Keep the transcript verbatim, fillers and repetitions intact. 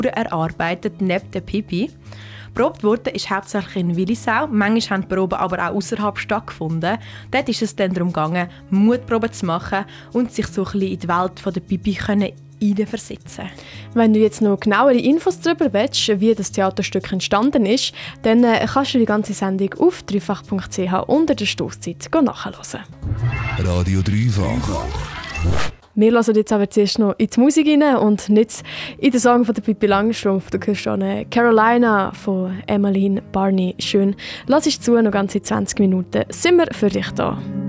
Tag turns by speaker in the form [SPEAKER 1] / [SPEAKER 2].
[SPEAKER 1] erarbeitet, neben der Pippi. Probt wurde ist hauptsächlich in Willisau, manchmal haben die Proben aber auch außerhalb stattgefunden. Dort ist es dann darum gegangen, Mutproben zu machen und sich so ein bisschen in die Welt von der Pippi hineinversetzen.
[SPEAKER 2] Wenn du jetzt noch genauere Infos darüber willst, wie das Theaterstück entstanden ist, dann kannst du die ganze Sendung auf dreifach punkt c h unter der Stosszeit nachhören.
[SPEAKER 3] Radio Dreifach.
[SPEAKER 2] Wir hören jetzt aber zuerst noch in die Musik rein und nicht in den Song von der Pippi Langstrumpf. Du hörst schon Carolina von Emmeline Barney. Schön, lass es zu, noch ganze zwanzig Minuten sind wir für dich da.